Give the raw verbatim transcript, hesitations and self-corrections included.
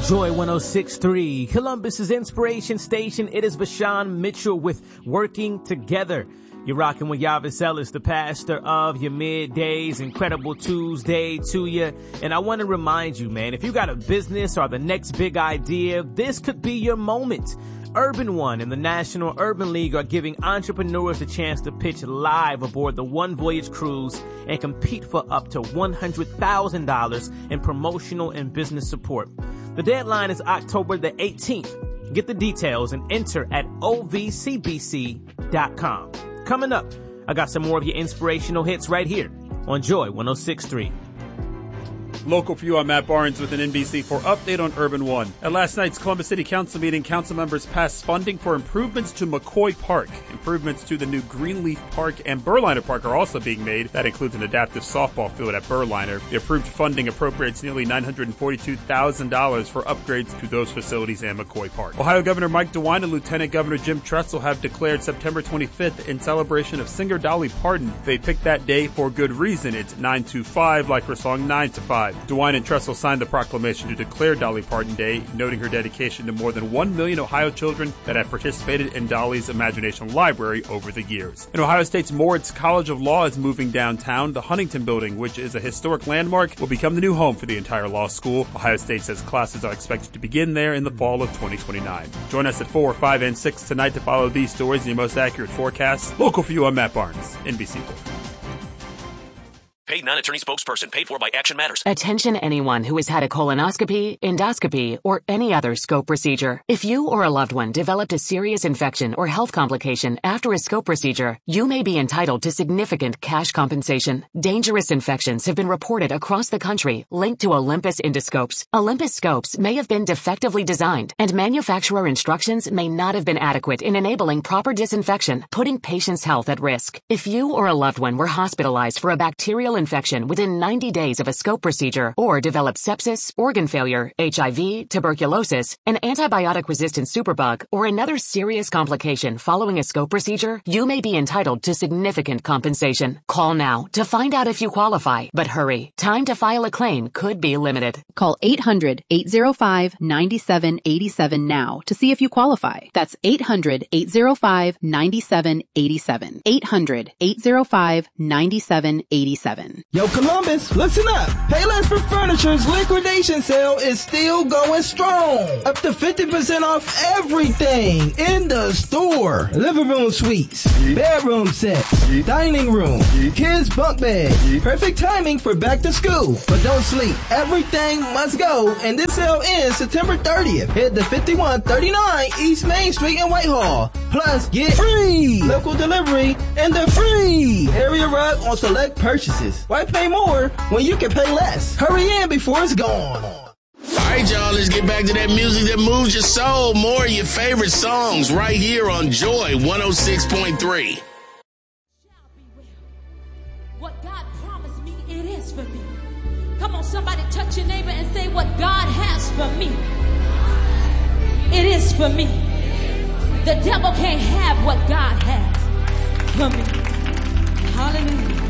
Joy one oh six point three, Columbus's inspiration station. It is Vashawn Mitchell with Working Together. You're rocking with Yavis Ellis, the pastor of your middays. Incredible Tuesday to you. And I want to remind you, man, if you got a business or the next big idea, this could be your moment. Urban One and the National Urban League are giving entrepreneurs a chance to pitch live aboard the One Voyage cruise and compete for up to one hundred thousand dollars in promotional and business support. The deadline is October the eighteenth. Get the details and enter at O V C B C dot com. Coming up, I got some more of your inspirational hits right here on Joy one oh six point three. Local for you, I'm Matt Barnes with an N B C four update on Urban One. At last night's Columbus City Council meeting, council members passed funding for improvements to McCoy Park. Improvements to the new Greenleaf Park and Berliner Park are also being made. That includes an adaptive softball field at Berliner. The approved funding appropriates nearly nine hundred forty-two thousand dollars for upgrades to those facilities and McCoy Park. Ohio Governor Mike DeWine and Lieutenant Governor Jim Tressel have declared September twenty-fifth in celebration of singer Dolly Parton. They picked that day for good reason. It's nine two five, like her song nine to five. DeWine and Tressel signed the proclamation to declare Dolly Parton Day, noting her dedication to more than one million Ohio children that have participated in Dolly's Imagination Library over the years. And Ohio State's Moritz College of Law is moving downtown. The Huntington Building, which is a historic landmark, will become the new home for the entire law school. Ohio State says classes are expected to begin there in the fall of twenty twenty-nine. Join us at four, five, and six tonight to follow these stories and your most accurate forecasts. Local for you, I'm Matt Barnes, N B C four. Paid non-attorney spokesperson paid for by Action Matters. Attention anyone who has had a colonoscopy, endoscopy, or any other scope procedure. If you or a loved one developed a serious infection or health complication after a scope procedure, you may be entitled to significant cash compensation. Dangerous infections have been reported across the country linked to Olympus endoscopes. Olympus scopes may have been defectively designed, and manufacturer instructions may not have been adequate in enabling proper disinfection, putting patients' health at risk. If you or a loved one were hospitalized for a bacterial infection within ninety days of a scope procedure or developed sepsis, organ failure, H I V, tuberculosis, an antibiotic-resistant superbug, or another serious complication following a scope procedure, you may be entitled to significant compensation. Call now to find out if you qualify, but hurry. Time to file a claim could be limited. Call eight hundred, eight oh five, nine seven eight seven now to see if you qualify. That's eight hundred, eight oh five, nine seven eight seven. eight hundred, eight oh five, nine seven eight seven. Yo, Columbus, listen up. Payless for Furniture's liquidation sale is still going strong. Up to fifty percent off everything in the store. Living room suites, bedroom sets, dining room, kids bunk bed. Perfect timing for back to school. But don't sleep. Everything must go, and this sale ends September thirtieth. Head to fifty-one thirty-nine East Main Street in Whitehall. Plus, get free local delivery and the free area rug on select purchases. Why pay more when you can pay less? Hurry in before it's gone. All right, y'all, let's get back to that music that moves your soul. More of your favorite songs right here on Joy one oh six point three. What God promised me, it is for me. Come on, somebody touch your neighbor and say, what God has for me, it is for me. The devil can't have what God has for me. Hallelujah.